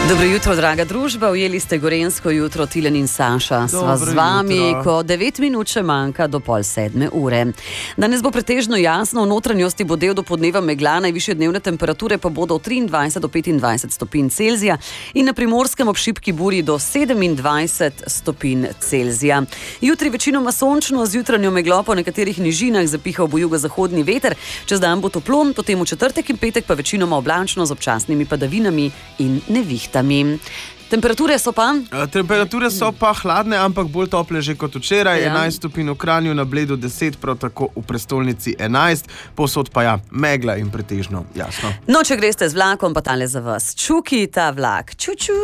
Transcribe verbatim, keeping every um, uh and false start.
Dobro jutro, draga družba. Ujeli ste Gorenjsko jutro, Tilen in Saša. Sva z vami, jutro. Ko devet minut še manjka do pol sedme ure. Danes bo pretežno jasno, v notranjosti bo del do podneva megla, najvišje dnevne temperature pa bodo od triindvajset do petindvajset stopinj Celzija in na Primorskem ob šibki burji do sedemindvajset stopinj Celzija. Jutri večinoma sončno, z jutranjo meglo po nekaterih nižinah zapihal bo jugozahodni veter, čez dan bo toplo, potem v četrtek in petek pa večinoma oblačno z občasnimi padavinami in nevihtami. Temperature so pa? Temperature so pa hladne, ampak bolj tople že kot včeraj. Ja. enajst stopinj v Kranju, na Bledu deset, prav tako v prestolnici enajst, povsod pa ja, megla in pretežno jasno. No, če greste z vlakom, pa tale za vas. Čuki ta vlak. Čuču.